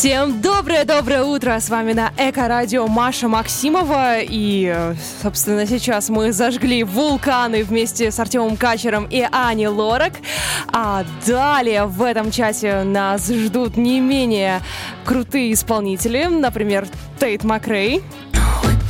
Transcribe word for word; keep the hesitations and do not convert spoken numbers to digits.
Всем доброе-доброе утро! С вами на Эко-радио Маша Максимова. И, собственно, сейчас мы зажгли вулканы вместе с Артемом Качером и Аней Лорак. А далее в этом часе нас ждут не менее крутые исполнители. Например, Тейт Макрей.